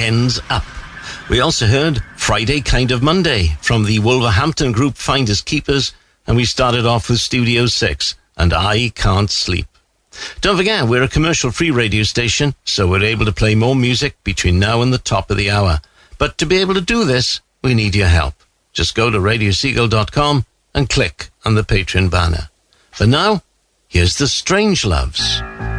Ends Up. We also heard Friday Kind of Monday from the Wolverhampton group Finders Keepers, and we started off with Studio 6 and I Can't Sleep. Don't forget, we're a commercial-free radio station, so we're able to play more music between now and the top of the hour. But to be able to do this, we need your help. Just go to radioseagull.com and click on the Patreon banner. For now, here's the Strangeloves.